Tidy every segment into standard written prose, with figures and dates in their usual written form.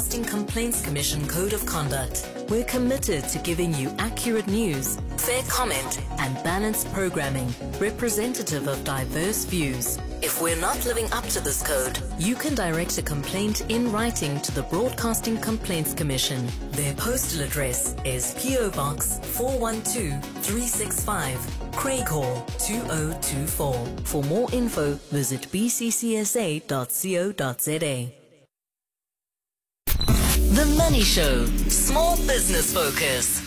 Broadcasting Complaints Commission Code of Conduct. We're committed to giving you accurate news, fair comment, and balanced programming, representative of diverse views. If we're not living up to this code, you can direct a complaint in writing to the Broadcasting Complaints Commission. Their postal address is PO Box 412365, Craighall 2024. For more info, visit bccsa.co.za. The Money Show, Small Business Focus.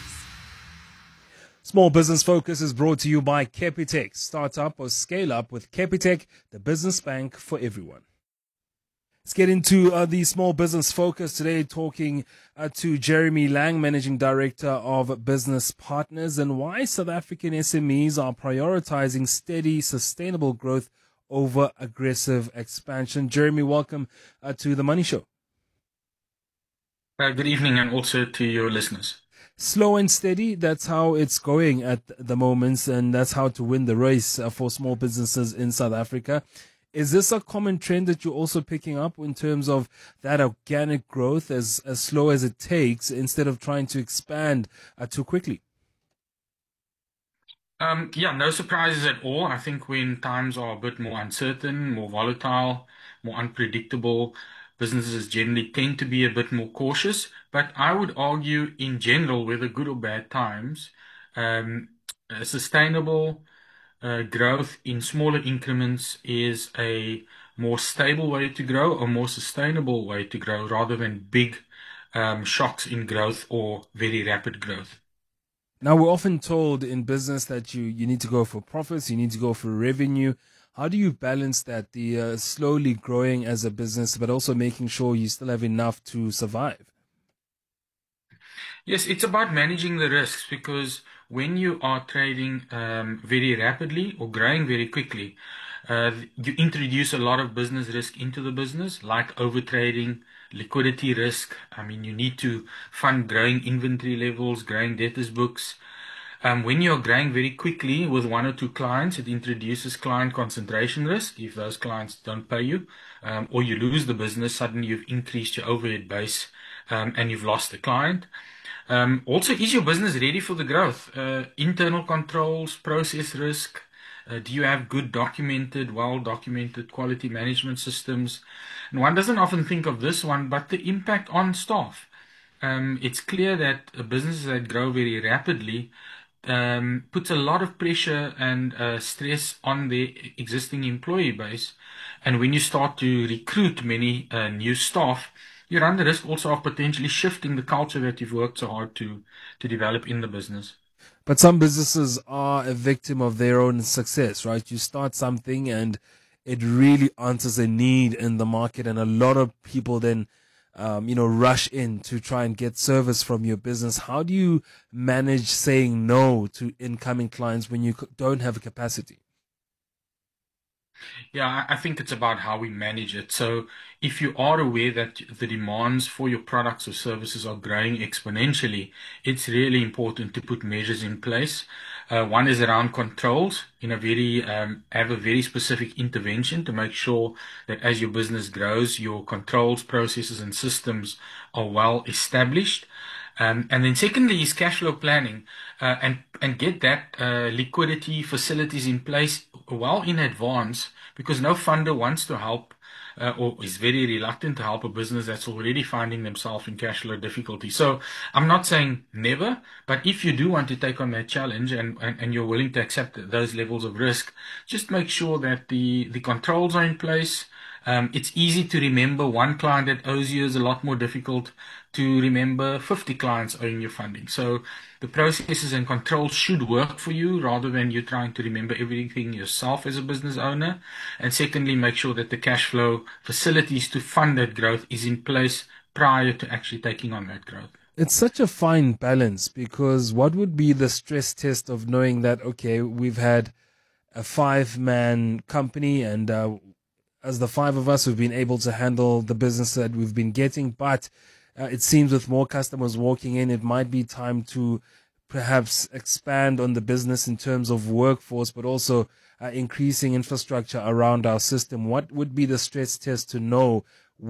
Small Business Focus is brought to you by Capitec. Start up or scale up with Capitec, the business bank for everyone. Let's get into the Small Business Focus today, talking to Jeremy Lang, Managing Director of Business Partners, and why South African SMEs are prioritizing steady, sustainable growth over aggressive expansion. Jeremy, welcome to The Money Show. Good evening, and also to your listeners. Slow and steady, that's how it's going at the moment, and that's how to win the race for small businesses in South Africa. Is this a common trend that you're also picking up in terms of that organic growth, as slow as it takes, instead of trying to expand too quickly? No surprises at all. I think when times are a bit more uncertain, more volatile, more unpredictable, businesses generally tend to be a bit more cautious. But I would argue in general, whether good or bad times, sustainable growth in smaller increments is a more stable way to grow, a more sustainable way to grow, rather than big shocks in growth or very rapid growth. Now, we're often told in business that you need to go for profits, you need to go for revenue. How do you balance that, the slowly growing as a business, but also making sure you still have enough to survive? Yes, it's about managing the risks, because when you are trading very rapidly or growing very quickly, you introduce a lot of business risk into the business, like overtrading, liquidity risk. I mean, you need to fund growing inventory levels, growing debtors books. When you're growing very quickly with one or two clients, it introduces client concentration risk. If those clients don't pay you, or you lose the business, suddenly you've increased your overhead base, and you've lost the client. Also, is your business ready for the growth? Internal controls, process risk. Do you have good documented, well-documented quality management systems? And one doesn't often think of this one, but the impact on staff. It's clear that businesses that grow very rapidly puts a lot of pressure and stress on the existing employee base. And when you start to recruit many new staff, you run the risk also of potentially shifting the culture that you've worked so hard to develop in the business. But some businesses are a victim of their own success, right? You start something and it really answers a need in the market, and a lot of people then rush in to try and get service from your business. How do you manage saying no to incoming clients when you don't have a capacity? Yeah, I think it's about how we manage it. So if you are aware that the demands for your products or services are growing exponentially, it's really important to put measures in place. One is around controls, have a very specific intervention to make sure that as your business grows, your controls, processes, and systems are well established. And then secondly is cash flow planning, and get that liquidity facilities in place well in advance, because no funder wants to help or is very reluctant to help a business that's already finding themselves in cash flow difficulty. So I'm not saying never, but if you do want to take on that challenge and you're willing to accept those levels of risk, just make sure that the controls are in place. It's easy to remember one client that owes you is a lot more difficult to remember 50 clients owing you funding. So the processes and controls should work for you rather than you trying to remember everything yourself as a business owner. And secondly, make sure that the cash flow facilities to fund that growth is in place prior to actually taking on that growth. It's such a fine balance, because what would be the stress test of knowing that, okay, we've had a 5-man company, and as the 5 of us, we've been able to handle the business that we've been getting, but it seems with more customers walking in, it might be time to perhaps expand on the business in terms of workforce, but also increasing infrastructure around our system. What would be the stress test to know